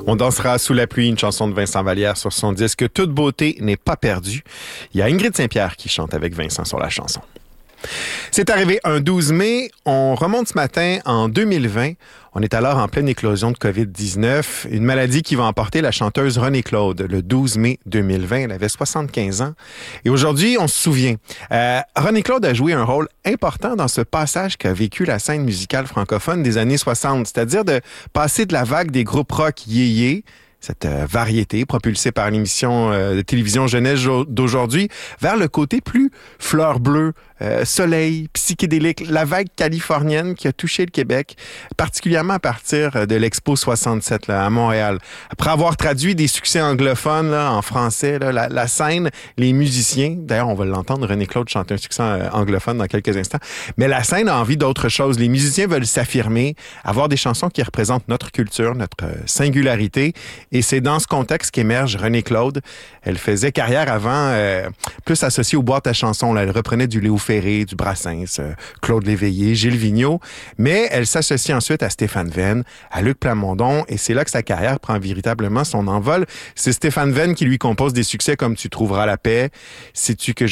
On dansera sous la pluie, une chanson de Vincent Vallière sur son disque « Toute beauté n'est pas perdue ». Il y a Ingrid Saint-Pierre qui chante avec Vincent sur la chanson. C'est arrivé un 12 mai. On remonte ce matin en 2020. On est alors en pleine éclosion de COVID-19, une maladie qui va emporter la chanteuse Renée Claude le 12 mai 2020. Elle avait 75 ans. Et aujourd'hui, on se souvient. Renée Claude a joué un rôle important dans ce passage qu'a vécu la scène musicale francophone des années 60, c'est-à-dire de passer de la vague des groupes rock yéyé, cette variété propulsée par l'émission de télévision jeunesse d'aujourd'hui, vers le côté plus fleur bleue, soleil, psychédélique, la vague californienne qui a touché le Québec, particulièrement à partir de l'Expo 67 là, à Montréal. Après avoir traduit des succès anglophones là, en français, là, la scène, les musiciens, d'ailleurs on va l'entendre, Renée Claude chanter un succès anglophone dans quelques instants, mais la scène a envie d'autre chose. Les musiciens veulent s'affirmer, avoir des chansons qui représentent notre culture, notre singularité, et c'est dans ce contexte qu'émerge Renée Claude. Elle faisait carrière avant, plus associée aux boîtes à chansons. Là. Elle reprenait du Léo Ferré, du Brassens, Claude Léveillé, Gilles Vigneault. Mais elle s'associe ensuite à Stéphane Venn, à Luc Plamondon, et c'est là que sa carrière prend véritablement son envol. C'est Stéphane Venn qui lui compose des succès comme « Tu trouveras la paix »,« Sais-tu que